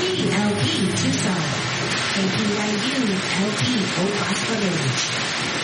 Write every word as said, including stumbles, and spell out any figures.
P L P Tucson, K P Y U L P Oak Village,